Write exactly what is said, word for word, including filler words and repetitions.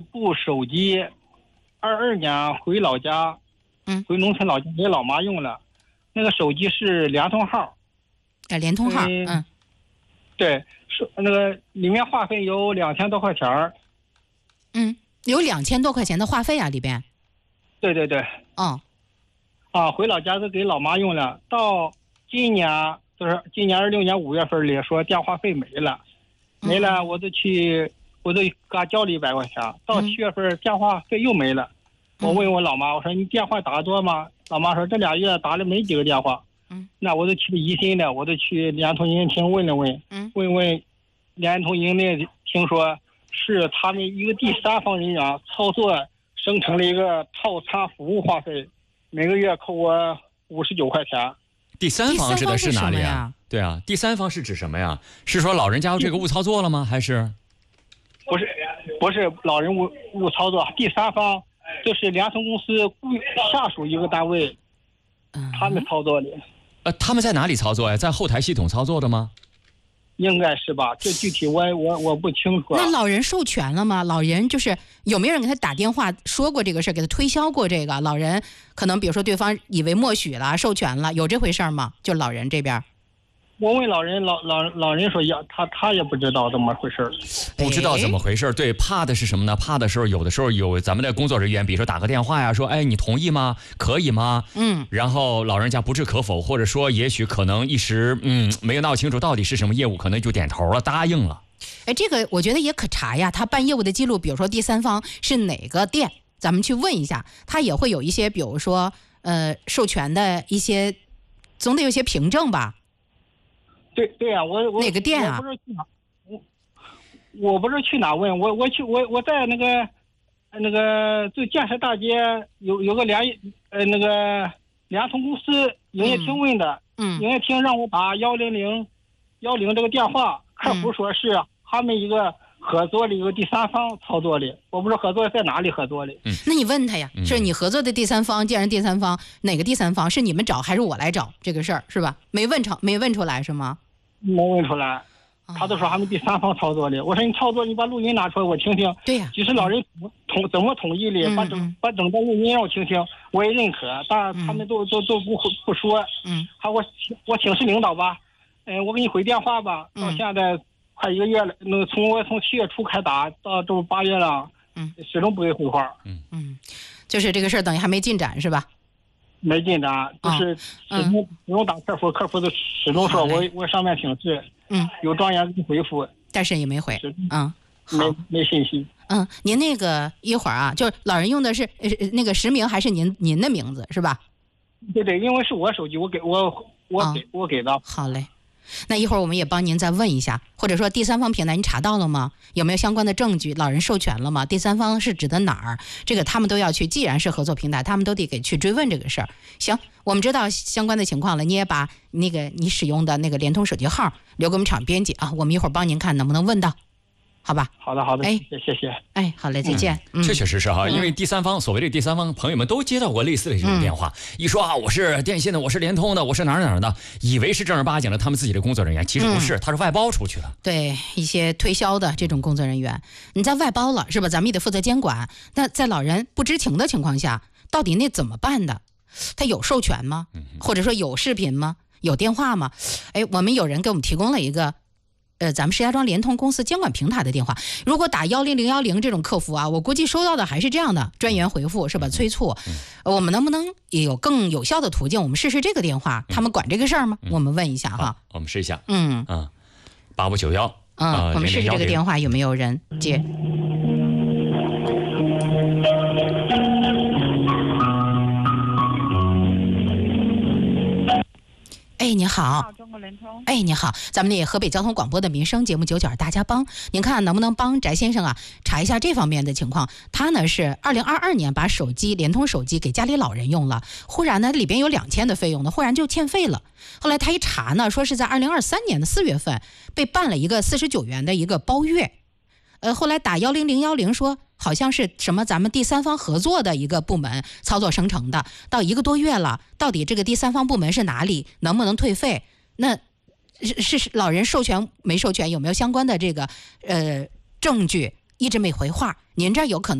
部手机，二二年回老家， 嗯， 回农村老家给老妈用了，那个手机是联通号， 啊，联通号，嗯，嗯对，是那个里面话费有两千多块钱儿， 嗯，有两千多块钱的话费啊，里边， 对对对， 哦， 啊，回老家都给老妈用了，到今年就是今年二六年五月份里说电话费没了，没了， 嗯、 我就去。我都给他交了一百块钱，到七月份电话费又没了。嗯、我问我老妈，我说你电话打得多吗？老妈说这俩月打了没几个电话。 嗯， 那我就去疑心的，我就去联通营业厅问了问， 嗯， 问问联通营业厅说是他们一个第三方人员操作生成了一个套餐服务话费，每个月扣我五十九块钱。 第三方指的是哪里啊？ 啊？对啊，第三方是指什么呀？是说老人家这个误操作了吗？还是？ 不是，不是老人误误操作，第三方就是联通公司雇下属一个单位， 嗯、 他们操作的。 呃，他们在哪里操作呀？在后台系统操作的吗？ 应该是吧，这具体我我我不清楚。 那老人授权了吗？老人就是有没有人给他打电话说过这个事，给他推销过这个？老人可能比如说对方以为默许了，授权了，有这回事吗？就老人这边。 我问老人，老老老人说呀，他他也不知道怎么回事， 不知道怎么回事。对，怕的是什么呢？怕的时候，有的时候有咱们的工作人员，比如说打个电话呀，说，哎，你同意吗？可以吗？ 嗯， 然后老人家不置可否，或者说也许可能一时嗯没有闹清楚到底是什么业务，可能就点头了，答应了。 哎，这个我觉得也可查呀。他办业务的记录，比如说第三方是哪个店，咱们去问一下，他也会有一些，比如说呃授权的一些，总得有些凭证吧。 对对呀、啊，我我哪个店啊？ 我不是去哪，我我不是去哪问，我我去我我在那个那个就建设大街有有个联呃那个联通公司营业厅问的， 嗯， 营业厅让我打幺零零幺零这个电话，客服说是他们一个合作的一个第三方操作的，我不知道合作在哪里合作的。 嗯，那你问他呀，是你合作的第三方，既然第三方哪个第三方是你们找还是我来找这个事儿是吧？没问成，没问出来是吗？ 没问出来，他都说他们第三方操作的。我说你操作，你把录音拿出来我听听。 对呀， 即使老人同怎么同意的， 嗯、 把整把整段录音让我听听，我也认可。但他们都、嗯、都都不不说。 嗯， 还我我请示领导吧，嗯、呃，我给你回电话吧。到现在快一个月了，那个从我从七月初开打到这八月了， 嗯， 始终不给回话。 嗯嗯，就是这个事儿等于还没进展是吧？ 没进展，就是始终不用打客服，客服都始终说我我上面请示， 嗯， 有专员给回复， 但是也没回，嗯， 没没信息。 嗯，您那个一会儿啊，就是老人用的是呃那个实名还是您您的名字是吧？ 对对，因为是我手机，我给我我给、哦、我给的。 好嘞。那一会儿我们也帮您再问一下，或者说第三方平台您查到了吗？有没有相关的证据？老人授权了吗？第三方是指的哪儿？这个他们都要去，既然是合作平台，他们都得给去追问这个事儿。行，我们知道相关的情况了，你也把那个你使用的那个联通手机号留给我们厂编辑啊，我们一会儿帮您看能不能问到。好吧， 好的好的， 哎， 谢谢， 哎，好嘞，再见。 嗯嗯、确确实实哈， 嗯、 因为第三方，所谓的第三方朋友们都接到过类似的这种电话，嗯、一说啊，我是电信的，我是联通的，我是哪儿哪儿的，以为是正儿八经的他们自己的工作人员，其实不是，嗯、他是外包出去的。 对，一些推销的这种工作人员，你在外包了是吧？咱们也得负责监管。那在老人不知情的情况下，到底那怎么办的？他有授权吗？或者说有视频吗？有电话吗？哎，我们有人给我们提供了一个。呃，咱们石家庄联通公司监管平台的电话，如果打幺零零幺零这种客服啊，我估计收到的还是这样的专员回复是吧？催促，呃、我们能不能也有更有效的途径？我们试试这个电话，他们管这个事儿吗？ 嗯、 我们问一下哈。 我们试一下。 嗯啊，八五九幺。 嗯，呃、我们试试这个电话有没有人接。哎，你好， 中国联通。 哎，你好，咱们那河北交通广播的民生节目九九二大家帮，您看能不能帮翟先生啊查一下这方面的情况？他呢是二零二二年把手机联通手机给家里老人用了，忽然呢里边有两千的费用呢，忽然就欠费了。后来他一查呢，说是在二零二三年的四月份被办了一个四十九元的一个包月，呃，后来打幺零零幺零说。好像是什么咱们第三方合作的一个部门操作生成的，到一个多月了，到底这个第三方部门是哪里，能不能退费？那是是老人授权没授权，有没有相关的这个呃证据？一直没回话，您这有可能。